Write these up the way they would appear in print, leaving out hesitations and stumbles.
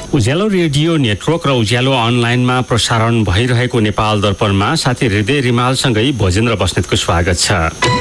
उज्यालो radio network र उज्यालो अनलाइनमा प्रसारण भइरहेको नेपाल दर्पणमा साथी हृदय रिमालसँगै भोजेन्द्र बस्नेतको स्वागत छ।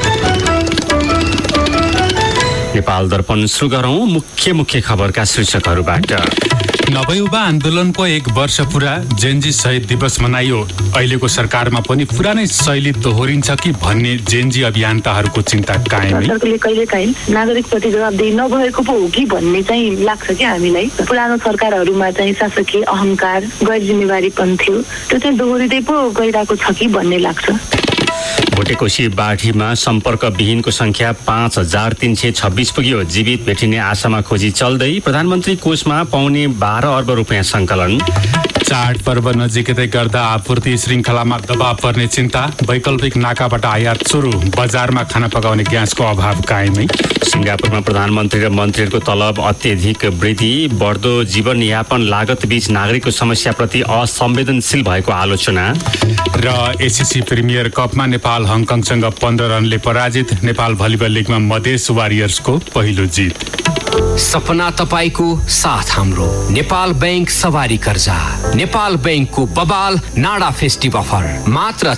नेपाल दर्पण सुरु गरौं मुख्य खबरका शीर्षकहरूबाट। नवयुवा आन्दोलनको 1 वर्ष पुरा, जेनजी शहीद दिवस मनाइयो। अहिलेको सरकारमा पनि पुरानै शैली दोहोरिन्छ कि भन्ने जेनजी अभियन्ताहरूको चिन्ता कायमै। सरकारले कहिलेकाहीँ नागरिकप्रति जवाबदेही नभएको पो हो कि भन्ने चाहिँ लाग्छ कि हामीलाई। पुरानो सरकारहरूमा चाहिँ शासकीय अहंकार, गैर जिम्मेवारीपन थियो, त्यो चाहिँ दोहोरिँदै पो गइरहेको छ कि भन्ने लाग्छ। भोटेकोशी बाढीमा सम्पर्कविहीनको संख्या 5326 पुग्यो। जीवित भेटिने आशामा खोजी चल्दै, प्रधानमन्त्री कोषमा पाउने 12 अर्ब रुपियाँ संकलन। चाडपर्व नजिकै गर्दा आपूर्ति श्रृङ्खलामा दबाव पर्ने चिन्ता। वैकल्पिक नाकाबाट आयात सुरु, बजारमा खाना पकाउने ग्यासको अभाव कायमै। सिङ्गापुरमा प्रधानमन्त्री र मन्त्रीहरूको तलब अत्यधिक वृद्धि। बढ्दो जीवनयापन लागत बीच नागरिकको समस्याप्रति असंवेदनशील भएको आलोचना। र एसिसी प्रिमियर कपमा नेपाल हङकङसँग 15 रनले पराजित। नेपाल भलिबल लिगमा मधेस वारियर्सको पहिलो जित। सपना तपाईको साथ हाम्रो। नेपाल बैंक सवारी कर्जा। नेपाल बैंकको बबाल नाडा फेस्टिभ अफर मात्र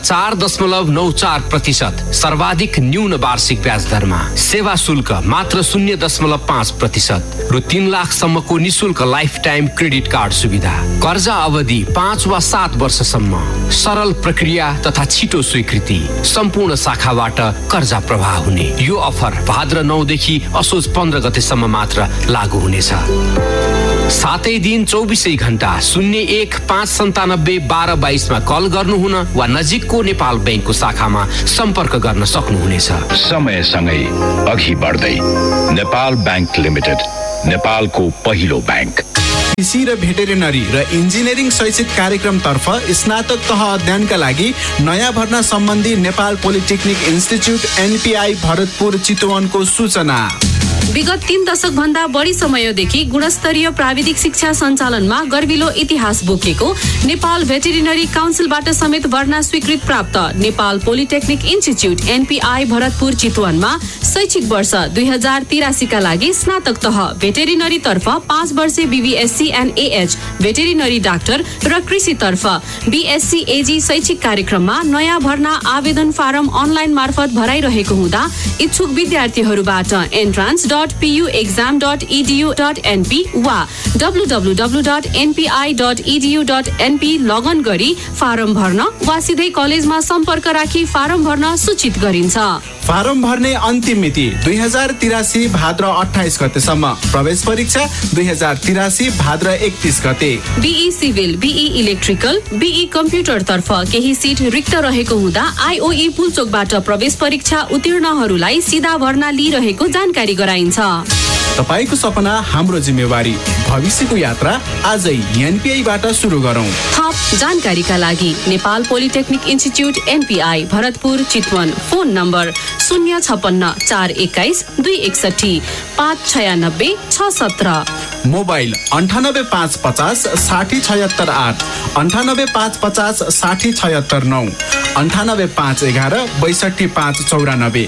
4.94%, सर्वाधिक न्यून वार्षिक ब्याज दरमा। सेवा शुल्क मात्र 0.5%। रु 3 लाखसम्मको निशुल्क लाइफ टाइम क्रेडिट कार्ड सुविधा। कर्जा अवधि 5 वा 7 वर्षसम्म। सरल प्रक्रिया तथा छिटो स्वीकृति। सम्पूर्ण शाखाबाट कर्जा प्रवाह हुने यो अफर भाद्र 9 देखि असोज 15 गतेसम्म मात्र लागू हुनेछ। सातै दिन 24 घण्टा 01-597-1222 मा कल गर्नुहुन वा नजिकको नेपाल बैंकको शाखामा सम्पर्क गर्न सक्नुहुनेछ। समयसँगै अघि बढ्दै नेपाल बैंक लिमिटेड, नेपालको पहिलो बैंक। कृषि र भेटेरिनरी र इन्जिनियरिङ शैक्षिक कार्यक्रमतर्फ स्नातक तह अध्ययनका लागि नयाँ भर्ना सम्बन्धी Nepal polytechnic institute NPI Bharatpur चितवनको सूचना। विगत 3 दशक भन्दा बढी समयदेखि गुणस्तरीय प्राविधिक शिक्षा सञ्चालनमा गर्विलो इतिहास बोकेको नेपाल भेटेरिनरी काउन्सिलबाट समेत भर्ना स्वीकृत प्राप्त Nepal polytechnic institute NPI Bharatpur चितवनमा शैक्षिक वर्ष 2083 का लागि स्नातक तह भेटेरिनरी तर्फ 5 वर्षे BVSC and AH veterinary doctor र कृषि तर्फ BSc AG शैक्षिक कार्यक्रममा नयाँ भर्ना आवेदन फारम अनलाइन मार्फत भराइरहेको हुँदा इच्छुक विद्यार्थीहरूबाट entrance.puexam.edu.np वा www.npi.edu.np लगइन गरी फारम भर्न वा सिधै कलेजमा सम्पर्क राखी फारम भर्न सूचित गरिन्छ। फारम भर्ने अन्तिम मिति 2083 भाद्र 28 गतेसम्म। प्रवेश परीक्षा 2083 भाद्र 31 गते। BE civil, BE electrical, BE computer तर्फ केही सिट रिक्त रहेको हुँदा IOE पुलचोकबाट प्रवेश परीक्षा उत्तीर्णहरूलाई सिधा भर्ना लिइरहेको जानकारी गराइन्छ। तपाईको सपना हाम्रो जिम्मेवारी। भविष्यको यात्रा आजै NPI बाट सुरु गरौं। थप जानकारीका लागि Nepal polytechnic institute NPI Bharatpur Chitwan. Phone number 056-421-261-596-617। Mobile 98-550-60-76-8, 98-550-60-76-9, 98-511-62-594,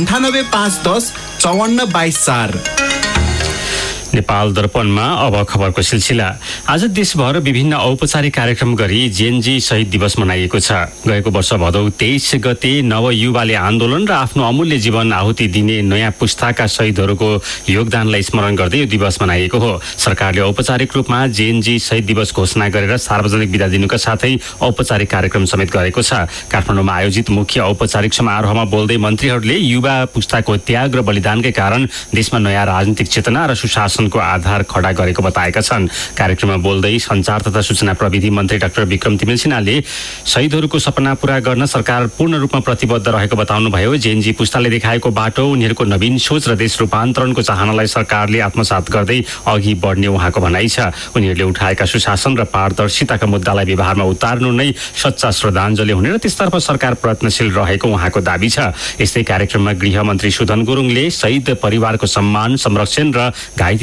98-510-54-22-4। Nepal दर्पणमा अब खबरको सिलसिला। आज देशभर विभिन्न औपचारिक कार्यक्रम गरी जेनजी शहीद दिवस मनाइएको छ। गएको वर्ष भदौ 23 गते नवयुवाले आन्दोलन र आफ्नो अमूल्य जीवन आहुति दिने नयाँ पुस्ताका शहीदहरूको योगदानलाई स्मरण गर्दै यो दिवस मनाइएको हो। सरकारले औपचारिक रूपमा जेनजी शहीद दिवस घोषणा गरेर सार्वजनिक बिदा दिनुका साथै औपचारिक कार्यक्रम समेत गरेको छ। काठमाडौँमा आयोजित मुख्य औपचारिक समारोहमा बोल्दै मन्त्रीहरूले युवा पुस्ताको त्याग र बलिदानकै कारण देशमा नयाँ राजनीतिक चेतना र सुशासन को आधार खडा गरेको बताएका छन्। कार्यक्रममा बोल्दै सञ्चार तथा सूचना प्रविधि मन्त्री डाक्टर विक्रम तिमिल सिन्हाले शहीदहरूको सपना पूरा गर्न सरकार पूर्ण रूपमा प्रतिबद्ध रहेको बताउनुभयो। जेनजी पुस्ताले देखाएको बाटो, उनीहरूको नवीन सोच र देश रूपान्तरणको चाहनालाई सरकारले आत्मसात गर्दै अघि बढ्ने उहाँको भनाइ छ। उनीहरूले उठाएका सुशासन र पारदर्शिताका मुद्दालाई व्यवहारमा उतार्नु नै सच्चा श्रद्धाञ्जली हुने र त्यसतर्फ सरकार प्रयत्नशील रहेको उहाँको दाबी छ। यस्तै कार्यक्रममा गृहमन्त्री सुधन गुरुङले शहीद परिवारको सम्मान, संरक्षण र घाइते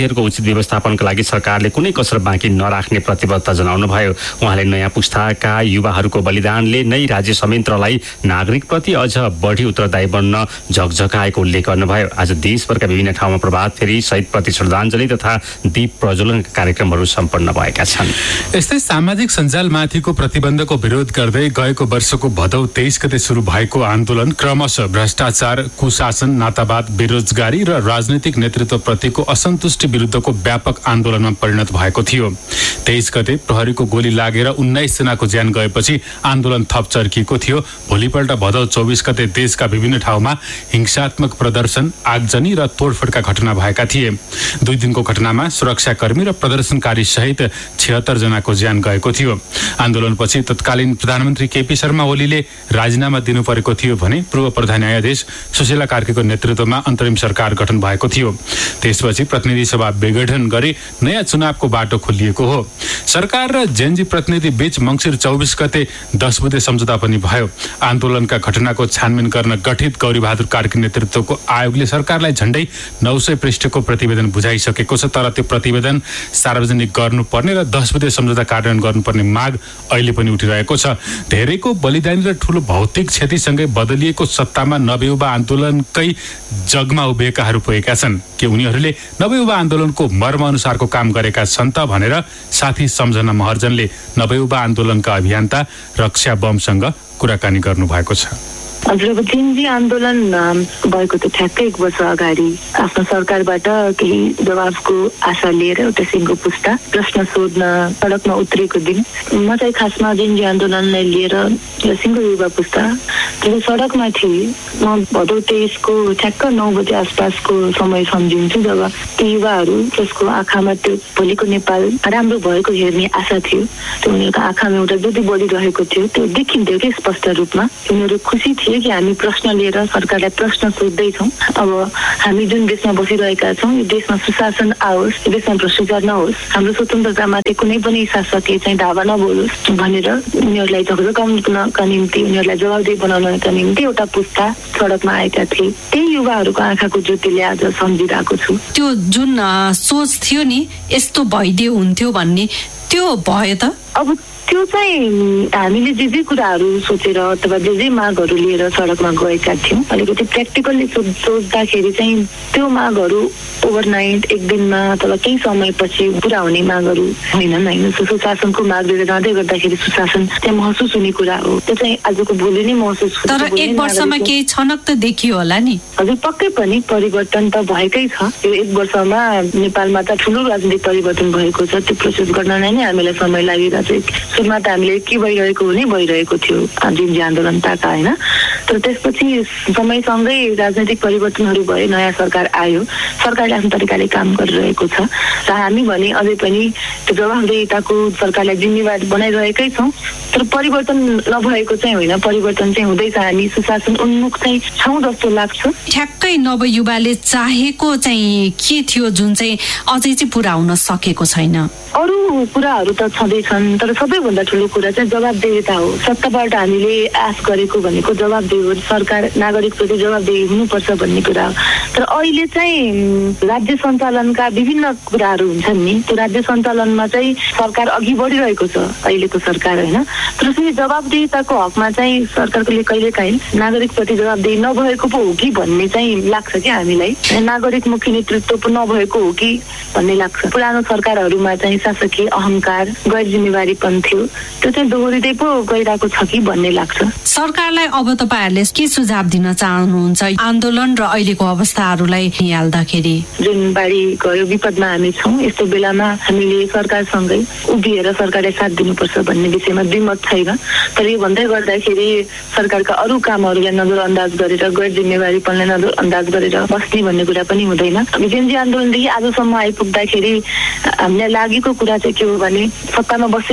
उनीहरूको उचित व्यवस्थापनका लागि सरकारले कुनै कसर बाँकी नराख्ने प्रतिबद्धता जनाउनुभयो। उहाँले नयाँ पुस्ताका युवाहरूको बलिदानले नै राज्य संयन्त्रलाई नागरिकप्रति अझ बढी उत्तरदायी बन्न झकझकाएको उल्लेख गर्नुभयो। आज देशभरका विभिन्न ठाउँमा प्रभात फेरी, शहीदप्रति श्रद्धाञ्जली तथा दीप प्रज्वलनका कार्यक्रमहरू सम्पन्न भएका छन्। यस्तै सामाजिक सञ्जालमाथिको प्रतिबन्धको विरोध गर्दै गएको वर्षको भदौ 23 गते सुरु भएको आन्दोलन क्रमशः भ्रष्टाचार, कुशासन, नातावाद, बेरोजगारी र राजनीतिक नेतृत्वप्रतिको असन्तुष्टि विरुद्धको व्यापक आन्दोलनमा परिणत भएको थियो। 23 गते प्रहरीको गोली लागेर 19 जनाको ज्यान गएपछि आन्दोलन थप चर्किएको थियो। भोलिपल्ट भदौ 24 गते देशका विभिन्न ठाउँमा हिंसात्मक प्रदर्शन, आगजनी र तोडफोडका घटना भएका थिए। 2 दिनको घटनामा सुरक्षाकर्मी र प्रदर्शनकारी सहित 76 जनाको ज्यान गएको थियो। आन्दोलनपछि तत्कालीन प्रधानमन्त्री केपी शर्मा ओलीले राजीनामा दिनु परेको थियो भने पूर्व प्रधान न्यायाधीश सुशीला कार्कीको नेतृत्वमा अन्तरिम सरकार गठन भएको थियो। त्यसपछि प्रतिनिधि सभा विघटन गरी नयाँ चुनावको बाटो खोलिएको हो। सरकार र जेएनजी प्रतिनिधि बीच मङ्सिर 24 गते 10 बुँदे सम्झौता पनि भयो। आन्दोलनका घटनाको छानबिन गर्न गठित गौरीबहादुर कार्की नेतृत्वको आयोगले सरकारलाई झण्डै 900 पृष्ठको प्रतिवेदन बुझाइसकेको छ। तर त्यो प्रतिवेदन सार्वजनिक गर्नुपर्ने र 10 बुँदे सम्झौता कार्यान्वयन गर्नुपर्ने माग अहिले पनि उठिरहेको छ। धेरैको बलिदानी र ठूलो भौतिक क्षतिसँगै बदलिएको सत्तामा नवयुवा आन्दोलनकै जगमा उभिएकाहरू पुगेका छन् कि उनीहरूले नवयुवा आन्दोलनको मर्म अनुसारको काम गरेका छन् त भनेर साथी सम्झना महर्जनले नवयुवा आन्दोलनका अभियन्ता रक्षा बमसँग कुराकानी गर्नुभएको छ। हजुर, अब जेएनजी आन्दोलन भएको त ठ्याक्कै 1 वर्ष अगाडि आफ्नो सरकारबाट केही जवाफको आशा लिएर एउटा सिङ्गो पुस्ता प्रश्न सोध्न सडकमा उत्रिएको दिन म चाहिँ खासमा जेएनजी आन्दोलनलाई लिएर सिङ्गो युवा पुस्ता त्यो सडकमा थिए। म भदौ 23 को ठ्याक्क 9 बजे आसपासको समय सम्झिन्छु जब ती युवाहरू जसको आँखामा त्यो भोलिको नेपाल राम्रो भएको हेर्ने आशा थियो, त्यो उनीहरूको आँखामा एउटा ज्योति बलिरहेको थियो, त्यो देखिन्थ्यो कि स्पष्ट रूपमा। उनीहरू खुसी थिए कि हामी प्रश्न लिएर सरकारलाई प्रश्न सोध्दैछौँ। अब हामी जुन देशमा बसिरहेका छौँ यो देशमा सुशासन आओस्, यो देशमा भ्रष्टाचार नहोस्, हाम्रो स्वतन्त्रतामाथि कुनै पनि शासकले चाहिँ धावा नबोलोस् भनेर उनीहरूलाई झकझकाउनका निम्ति, उनीहरूलाई जवाबदेही बनाउनका निम्ति एउटा पुस्ता सडकमा आएका थिए। त्यही युवाहरूको आँखाको ज्योतिले आज सम्झिरहेको छु। त्यो जुन सोच थियो नि यस्तो भइदियो हुन्थ्यो भन्ने, त्यो भयो त? अब त्यो चाहिँ हामीले जे कुराहरू सोचेर अथवा जे मागहरू लिएर सडकमा गएका थियौँ, अलिकति प्र्याक्टिकल्ली सोच्दाखेरि चाहिँ त्यो मागहरू ओभरनाइट 1 दिनमा अथवा केही समयपछि पुरा हुने मागहरू होइन। सुशासनको माग लिएर जाँदै गर्दाखेरि सुशासन चाहिँ महसुस हुने कुरा हो। त्यो चाहिँ आजको भोलि नै महसुस हुन्छ। तर 1 वर्षमा केही छनक त देखियो होला नि? हजुर, पक्कै पनि परिवर्तन त भएकै छ। यो 1 वर्षमा नेपालमा त ठुलो राजनीतिक परिवर्तन भएको छ। त्यो प्रोसेस गर्नलाई नै हामीलाई समय लागिरहेको छ। सुरुमा त हामीले के भइरहेको हुने भइरहेको थियो जेएनजी आन्दोलन ताका होइन। तर त्यसपछि समयसँगै राजनैतिक परिवर्तनहरू भए, नयाँ सरकार आयो, सरकारले आफ्नो तरिकाले काम गरिरहेको छ र हामी भने अझै पनि त्यो जवाफदेहिताको सरकारलाई जिम्मेवार बनाइरहेकै छौँ। तर परिवर्तन नभएको चाहिँ होइन, परिवर्तन चाहिँ हुँदैछ। हामी सुशासन उन्मुख चाहिँ छौँ जस्तो लाग्छ। ठ्याक्कै नवयुवाले चाहेको चाहिँ के थियो जुन चाहिँ अझै चाहिँ पुरा हुन सकेको छैन? अरू कुराहरू त छँदैछन्, तर सबैभन्दा ठुलो कुरा चाहिँ जवाबदेहिता हो। सत्ताबाट हामीले आश गरेको भनेको जवाबदेही हो। सरकार नागरिकप्रति जवाबदेही हुनुपर्छ भन्ने कुरा हो। तर अहिले चाहिँ राज्य सञ्चालनका विभिन्न कुराहरू हुन्छन् नि, त्यो राज्य सञ्चालनमा चाहिँ सरकार अघि बढिरहेको छ अहिलेको सरकार होइन। तर फेरि जवाबदेहिताको हकमा चाहिँ सरकारले कहिलेकाहीँ नागरिकप्रति जवाबदेही नभएको पो हो कि भन्ने चाहिँ लाग्छ कि हामीलाई। नागरिकमुखी नेतृत्व पो नभएको हो कि भन्ने लाग्छ। पुरानो सरकारहरूमा चाहिँ शासकीय अहङ्कार, गैर जिम्मेवारीपन थियो, त्यो चाहिँ दोहोरिँदै पो गइरहेको छ कि भन्ने लाग्छ। सरकारलाई अब तपाईँहरूले के सुझाव दिन चाहनुहुन्छ आन्दोलन र अहिलेको अवस्थाहरूलाई निहाल्दाखेरि? जुन बाढी गयो, विपदमा हामी छौँ, यस्तो बेलामा हामीले सरकारसँगै उभिएर सरकारलाई साथ दिनुपर्छ भन्ने विषयमा द्विमत छैन। तर यो भन्दै गर्दाखेरि सरकारका अरू कामहरूलाई नजरअन्दाज गरेर, गैर जिम्मेवारीपनलाई नजरअन्दाज गरेर बस्ने भन्ने कुरा पनि हुँदैन। जेएनजी आन्दोलनदेखि आजसम्म आइपुग्दाखेरि हामीलाई लागेको कुरा चाहिँ के हो भने सत्तामा बसेकाहरूलाई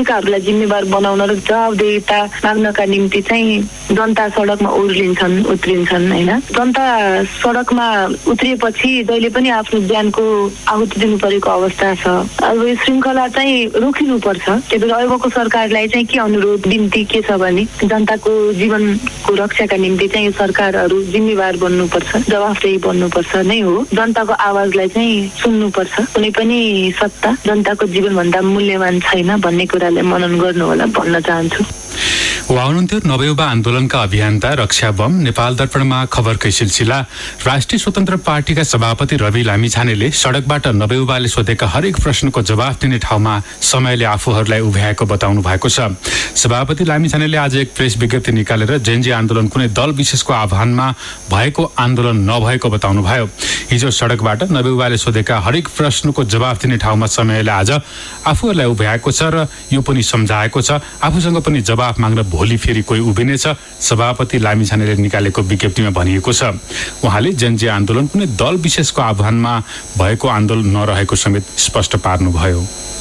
जिम्मेवार बनाउन र जवाबदेहिता माग्नका निम्ति चाहिँ जनता सडकमा उत्रिन्छन् हैन। जनता सडकमा उत्रिएपछि जहिले पनि आफ्नो ज्यानको आहुति दिनु परेको अवस्था छ। अब यो श्रृङ्खला चाहिँ रोकिनुपर्छ। त्यही भएर अहिलेको सरकारलाई चाहिँ के अनुरोध बिन्ती के छ भने जनताको जीवनको रक्षाका निम्ति चाहिँ यो सरकारहरू जिम्मेवार बन्नुपर्छ, जवाफदेही बन्नुपर्छ नै हो। जनताको आवाजलाई चाहिँ सुन्नुपर्छ। कुनै पनि सत्ता जनताको जीवनभन्दा मूल्यवान छैन भन्ने कुरालाई मनन गर्नु होला भन्न चाहन्छु। उहाँ हुनुहुन्थ्यो नवयुवा आन्दोलनका अभियन्ता रक्षा बम। नेपाल दर्पणमा खबरकै सिलसिला। राष्ट्रिय स्वतन्त्र पार्टीका सभापति रवि लामिछानेले सडकबाट नवयुवाले सोधेका हरेक प्रश्नको जवाफ दिने ठाउँमा समयले आफूहरूलाई उभ्याएको बताउनु भएको छ। सभापति लामिछानेले आज एक प्रेस विज्ञप्ति निकालेर जेनजी आन्दोलन कुनै दल विशेषको आह्वानमा भएको आन्दोलन नभएको बताउनुभयो। हिजो सडकबाट नवयुवाले सोधेका हरेक प्रश्नको जवाफ दिने ठाउँमा समयले आज आफूहरूलाई उभ्याएको छ र यो पनि सम्झाएको छ आफूसँग पनि जवाफ माग्न भोलि फेरि कोही उभिनेछ। सभापति लामिछानेले निकालेको विज्ञप्तिमा भनिएको छ। उहाँले जेनजी आन्दोलन कुनै दल विशेषको आह्वानमा भएको आन्दोलन नरहेको समेत स्पष्ट पार्नुभयो।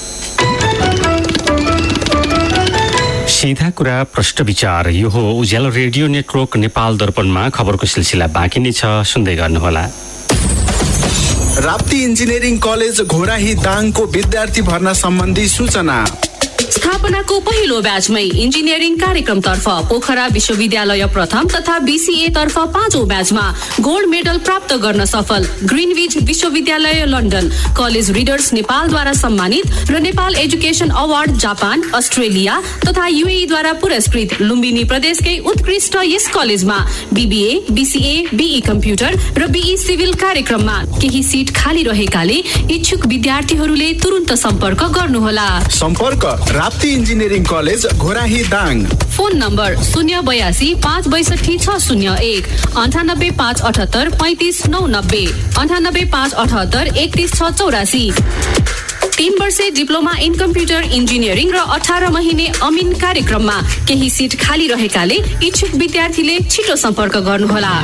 सीधा कुरा प्रष्ट विचार। यो हो उज्यालो रेडियो नेटवर्क नेपाल दर्पणमा खबरको सिलसिला बाँकी नै छ, सुन्दै गर्नुहोला। राप्ती इन्जिनियरिङ कलेज घोराही दाङको विद्यार्थी भर्ना सम्बन्धी सूचना। स्थापनाको पहिलो ब्याचमै इन्जिनियरिङ कार्यक्रमतर्फ पोखरा विश्वविद्यालय प्रथम तथा BCA तर्फ 5औं ब्याचमा गोल्ड मेडल प्राप्त गर्न सफल ग्रिनविच विश्वविद्यालय लन्डन कलेज रिडर्स नेपालद्वारा सम्मानित र Nepal education award Japan, Australia तथा UAE द्वारा पुरस्कृत लुम्बिनी प्रदेशकै उत्कृष्ट यस कलेजमा BBA, BCA, BE कम्प्युटर र BE सिभिल कार्यक्रममा केही सिट खाली रहेकाले इच्छुक विद्यार्थीहरूले तुरुन्त सम्पर्क गर्नुहोला। सम्पर्क Rapti engineering college Ghorahi Dang. Phone number 082 562 601 98 578 35 990 98 578 31 684। 3 वर्षे डिप्लोमा इन कम्प्युटर इन्जिनियरिङ र 18 महिने अमिन कार्यक्रममा केही सिट खाली रहेकाले इच्छुक विद्यार्थीले छिटो सम्पर्क गर्नुहोला।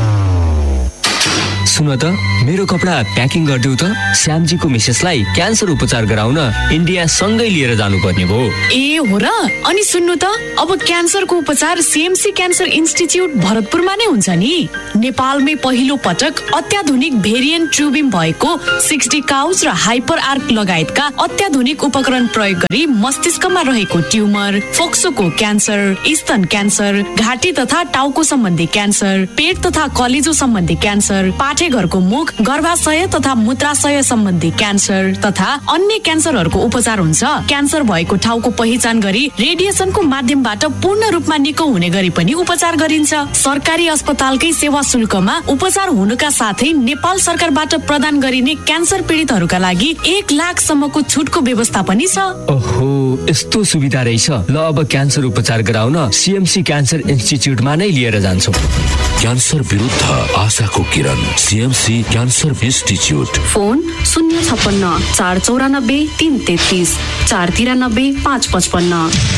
सुन त मेरो कपडा प्याकिङ गरिदेऊ त। श्यामजीको मिसेसलाई क्यान्सर उपचार गराउन इन्डिया सँगै लिएर जानुपर्ने भयो। ए हो र? अनि सुन्नु त अब क्यान्सरको उपचार CMC क्यान्सर इन्स्टिच्युट भरतपुरमा नै हुन्छ नि। नेपालमै पहिलो पटक अत्याधुनिक भेरिएन्ट ट्युबिम भएको 60 काउच र हाइपर आर्क लगायतका अत्याधुनिक उपकरण प्रयोग गरी मस्तिष्कमा रहेको ट्युमर, फोक्सोको क्यान्सर, स्तन क्यान्सर, घाँटी तथा टाउको सम्बन्धी क्यान्सर, पेट तथा कलेजो सम्बन्धी क्यान्सर, पाठेघरको मुख, गर्भाशय तथा मूत्राशय सम्बन्धी क्यान्सर तथा अन्य क्यान्सरहरूको उपचार हुन्छ। क्यान्सर भएको ठाउँको पहिचान गरी रेडिएसनको माध्यमबाट पूर्ण रूपमा निको हुने गरी पनि उपचार गरिन्छ। सरकारी अस्पतालकै सेवा शुल्कमा उपचार हुनुका साथै नेपाल सरकारबाट प्रदान गरिने क्यान्सर पीडितहरूका लागि 1 लाख सम्मको छुटको व्यवस्था पनि छ। ओहो, यस्तो सुविधा रहेछ। ल अब क्यान्सर उपचार गराउन CMC क्यान्सर इन्स्टिच्युटमा नै लिएर जान्छु। क्यान्सर विरुद्ध आशाको किरण CMC क्यान्सर इन्स्टिच्युट। फोन 056 494 333 493 555।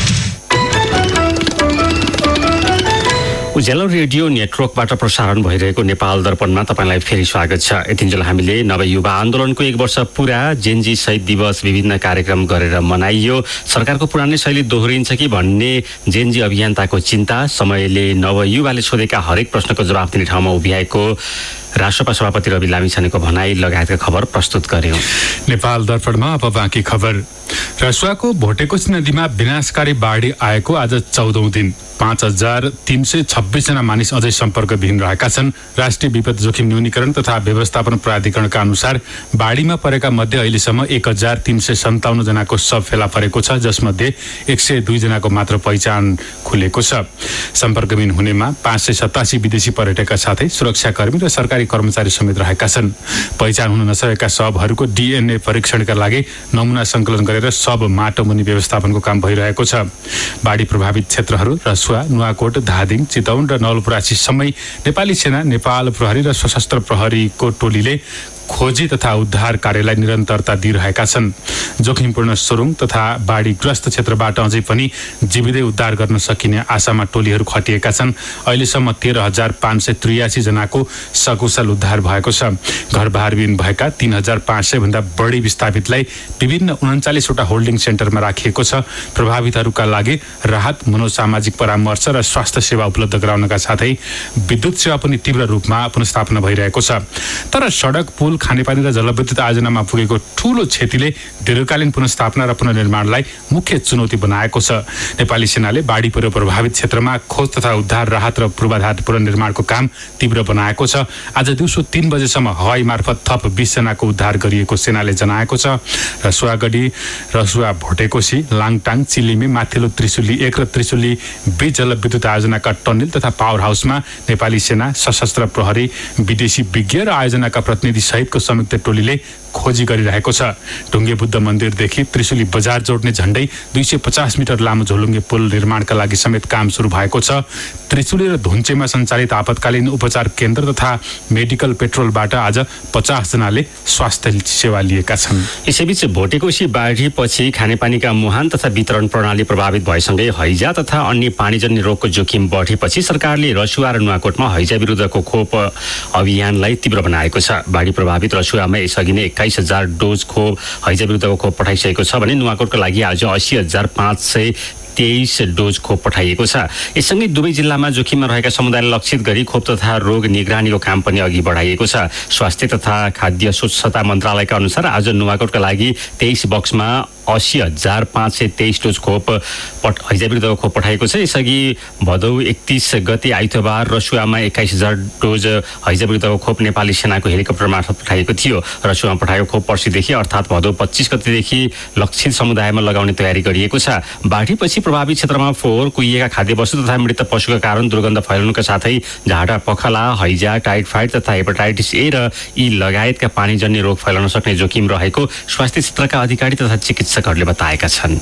उज्यालो रेडियो नेटवर्कबाट प्रसारण भइरहेको नेपाल दर्पणमा तपाईँलाई फेरि स्वागत छ। यतिन्जेल हामीले नवयुवा आन्दोलनको 1 वर्ष पुरा जेनजी शहीद दिवस विभिन्न कार्यक्रम गरेर मनाइयो। सरकारको पुरानै शैली दोहोरिन्छ कि भन्ने जेनजी अभियन्ताको चिन्ता, समयले नवयुवाले सोधेका हरेक प्रश्नको जवाफ दिने ठाउँमा उभिएको राष्ट्रपा सभापति रवि लामिछानेको भनाई लगायतका खबर प्रस्तुत गर्यौं। नेपाल दर्पणमा अब बाँकी खबर। रसुवाको भोटेकोशी नदीमा विनाशकारी बाढी आएको आज 14औं दिन। 5326 जना मानिस अझै सम्पर्कविहीन रहेका छन्। राष्ट्रिय विपद जोखिम न्यूनीकरण तथा व्यवस्थापन प्राधिकरणका अनुसार बाढीमा परेका मध्ये अहिलेसम्म 1357 जनाको शव फेला परेको छ, जसमध्ये 102 जनाको मात्र पहिचान खुलेको छ। सम्पर्कविहीन हुनेमा 587 विदेशी पर्यटकका साथै सुरक्षाकर्मी र सरकारी कर्मचारी समेत रहेका छन्। पहिचान हुन नसकेका शवहरूको DNA परीक्षणका लागि नमुना संकलन गरेर शव माटोमुनि व्यवस्थापनको काम भइरहेको छ। बाढी प्रभावित क्षेत्रहरू रसुवा, नुवाकोट, धादिङ, चितवन र नवलपरासी सबै नेपाली सेना, नेपाल प्रहरी र सशस्त्र प्रहरीको टोलीले खोजी तथा उद्धार कार्यलाई निरन्तरता दिइरहेका छन्। जोखिमपूर्ण सुरुङ तथा बाढीग्रस्त क्षेत्रबाट अझै पनि जीवितै उद्धार गर्न सकिने आशामा टोलीहरू खटिएका छन्। अहिलेसम्म 13,583 जनाको सकुशल उद्धार भएको छ। घरबारविहीन भएका 3,500 भन्दा बढी विस्थापितलाई विभिन्न 39वटा होल्डिङ सेन्टरमा राखिएको छ। प्रभावितहरूका लागि राहत, मनोसामाजिक परामर्श र स्वास्थ्य सेवा उपलब्ध गराउनका साथै विद्युत सेवा पनि तीव्र रूपमा पुनर्स्थापना भइरहेको छ। तर सडक, पुल, खानेपानी र जलविद्युत आयोजनामा पुगेको ठूलो क्षतिले दीर्घकालीन पुनर्स्थापना र पुनर्निर्माणलाई मुख्य चुनौती बनाएको छ। नेपाली सेनाले बाढी पहिरो प्रभावित क्षेत्रमा खोज तथा उद्धार, राहत र पूर्वाधार पुनर्निर्माणको काम तीव्र बनाएको छ। आज दिउँसो 3 बजेसम्म हवाई मार्फत थप 20 जनाको उद्धार गरिएको सेनाले जनाएको छ। रसुवागढी, रसुवा भोटेकोशी, लाङटाङ, चिलिमे, माथिल्लो त्रिशुली 1 र त्रिशुली 2 जलविद्युत आयोजनाका टनेल तथा पावर हाउसमा नेपाली सेना, सशस्त्र प्रहरी, विदेशी विज्ञ र आयोजनाका प्रतिनिधि सहितको संयुक्त टोलीले खोजी गरिरहेको छ। ढुङ्गे बुद्ध मन्दिरदेखि त्रिशुली बजार जोड्ने झण्डै 250 मिटर लामो झोलुङ्गे पुल निर्माणका लागि समेत काम सुरु भएको छ। त्रिशुली र धुन्चेमा सञ्चालित आपतकालीन उपचार केन्द्र तथा मेडिकल पेट्रोलबाट आज 50 जनाले स्वास्थ्य सेवा लिएका छन्। यसैबीच भोटेकोशी बाढीपछि खानेपानीका मुहान तथा वितरण प्रणाली प्रभावित भएसँगै हैजा तथा अन्य पानीजन्य रोगको जोखिम बढेपछि सरकारले रसुवा र नुवाकोटमा हैजा विरुद्धको खोप अभियानलाई तीव्र बनाएको छ। बाढी प्रभावित रसुवामा यसअघि नै 21,000 डोज खोप हैजा विरुद्धको खोप पठाइसकेको छ भने नुवाकोटको लागि आज 80,523 डोज खोप पठाइएको छ। यससँगै दुवै जिल्लामा जोखिममा रहेका समुदायलाई लक्षित गरी खोप तथा रोग निगरानीको काम पनि अघि बढाइएको छ। स्वास्थ्य तथा खाद्य स्वच्छता मन्त्रालयका अनुसार आज नुवाकोटका लागि 23 बक्समा 80,523 डोज खोप हैजा विरुद्धको खोप पठाइएको छ। यसअघि भदौ 31 गते आइतबार रसुवामा 21,000 डोज हैजा विरुद्धको खोप नेपाली सेनाको हेलिकप्टर मार्फत पठाइएको थियो। रसुवामा पठाएको खोप पर्सिदेखि अर्थात् भदौ 25 गतेदेखि लक्षित समुदायमा लगाउने तयारी गरिएको छ। बाढीपछि प्रभावित क्षेत्रमा फोहोर, कुहिएका खाद्यवस्तु तथा मृत पशुका कारण दुर्गन्ध फैलाउनुका साथै झाडा, पखाला, हैजा, टाइफाइड तथा हेपाटाइटिस ए र ई लगायतका पानीजन्य रोग फैलाउन सक्ने जोखिम रहेको स्वास्थ्य क्षेत्रका अधिकारी तथा चिकित्सकहरूले बताएका छन्।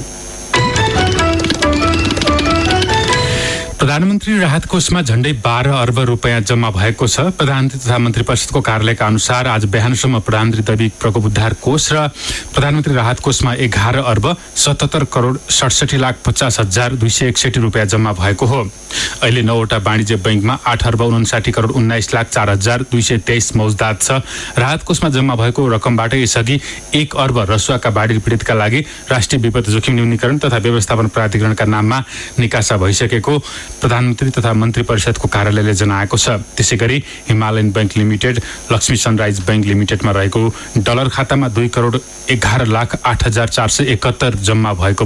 प्रधानमन्त्री राहत कोषमा झण्डै 12 अर्ब रुपियाँ जम्मा भएको छ। प्रधानमन्त्री तथा मन्त्री परिषदको कार्यालयका अनुसार आज बिहानसम्म प्रधानमन्त्री दैविक प्रकोप उद्धार कोष र प्रधानमन्त्री राहत कोषमा 11 अर्ब 77 करोड 67,50,261 रुपियाँ जम्मा भएको हो। अहिले 9वटा वाणिज्य बैंकमा 8 अर्ब 59 करोड 19,04,223 मौजदात छ। राहत कोषमा जम्मा भएको रकमबाट यसअघि 1 अर्ब रसुवाका बाढी पीडितका लागि राष्ट्रिय विपद जोखिम न्यूनीकरण तथा व्यवस्थापन प्राधिकरणका नाममा निकासा भइसकेको प्रधानमन्त्री तथा मन्त्री परिषदको कार्यालयले जनाएको छ। त्यसैगरी Himalayan bank limited, Lakshmi sunrise bank लिमिटेडमा रहेको डलर खातामा 2 करोड 11,08,471 जम्मा भएको